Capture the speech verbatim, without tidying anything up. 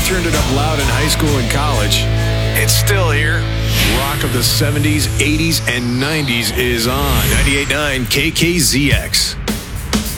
turned it up loud in high school and college. It's still here. Rock of the seventies, eighties, and nineties is on. ninety-eight point nine K K Z X.